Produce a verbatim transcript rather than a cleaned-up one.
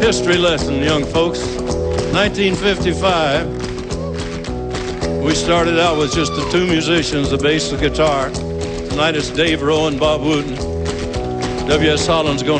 history lesson, young folks. nineteen fifty-five, we started out with just the two musicians, the bass and guitar. Tonight it's Dave Rowe and Bob Wooten. W S. Holland's going